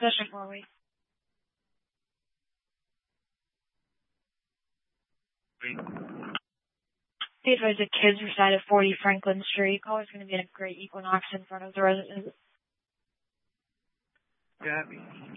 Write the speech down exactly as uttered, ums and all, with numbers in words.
Pushing forward. Be advised that kids reside at forty Franklin Street. Caller's going to be in a great Equinox in front of the residence. Copy.